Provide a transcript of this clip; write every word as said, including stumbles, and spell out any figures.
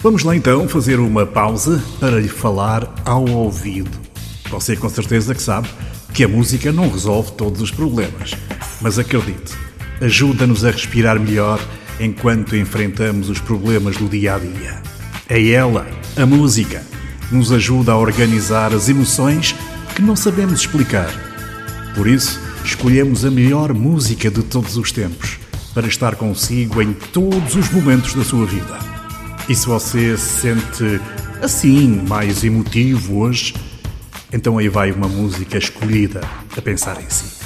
Vamos lá então fazer uma pausa para lhe falar ao ouvido. Você com certeza que sabe que a música não resolve todos os problemas, mas acredite, ajuda-nos a respirar melhor enquanto enfrentamos os problemas do dia-a-dia. É ela, a música, nos ajuda a organizar as emoções que não sabemos explicar. Por isso, escolhemos a melhor música de todos os tempos, para estar consigo em todos os momentos da sua vida. E se você se sente assim, mais emotivo hoje, então aí vai uma música escolhida a pensar em si.